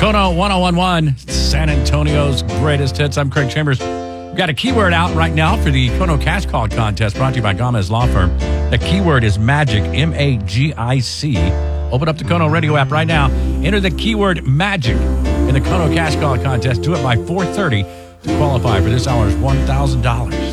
Kono 1011, San Antonio's greatest hits. I'm Craig Chambers. We've got a keyword out right now for the Kono Cash Call contest brought to you by Gomez Law Firm. The keyword is magic, M-A-G-I-C. Open up the Kono radio app right now. Enter the keyword magic in the Kono Cash Call contest. Do it by 4:30 to qualify for this hour's $1,000.